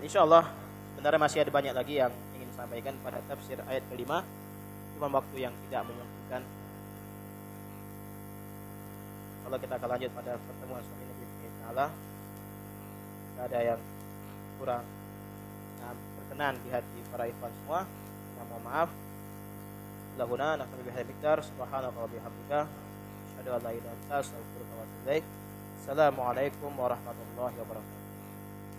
Insyaallah sebenarnya masih ada banyak lagi yang ingin disampaikan pada tafsir ayat kelima, cuma waktu yang tidak memungkinkan. Kalau kita akan lanjut pada pertemuan selanjutnya bismillah. Tidak ada yang kurang berkenan di hati para ikhwan semua. Mohon maaf. Lahuna nakami bihadza miqdar subhanaka wa bihamdika asyhadu an la ilaha illa anta astaghfiruka wa atubu ilaik. Assalamualaikum warahmatullahi wabarakatuh.